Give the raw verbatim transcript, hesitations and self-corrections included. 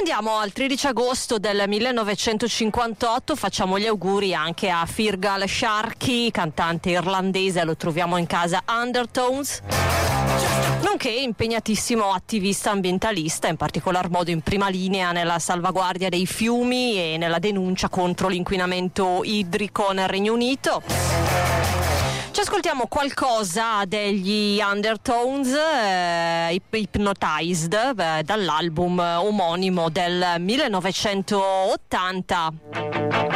Andiamo al tredici agosto del millenovecentocinquantotto, facciamo gli auguri anche a Feargal Sharkey, cantante irlandese, lo troviamo in casa Undertones, nonché impegnatissimo attivista ambientalista, in particolar modo in prima linea nella salvaguardia dei fiumi e nella denuncia contro l'inquinamento idrico nel Regno Unito. Ci ascoltiamo qualcosa degli Undertones, eh, Hypnotized, eh, dall'album omonimo del millenovecentottanta.